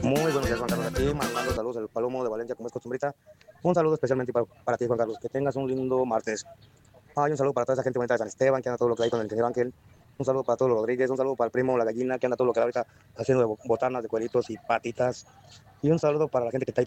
Muy buenos días, Juan Carlos. Aquí mandando saludos el Palomo de Valencia, como es costumbrita. Un saludo especialmente para ti, Juan Carlos. Que tengas un lindo martes. Un saludo para toda esa gente bonita de San Esteban, que anda todo lo que hay con el ingeniero Ángel. Un saludo para todos los Rodríguez. Un saludo para el primo La Gallina, que anda todo lo que hay ahorita haciendo de botanas, de cueritos y patitas. Y un saludo para la gente que está ahí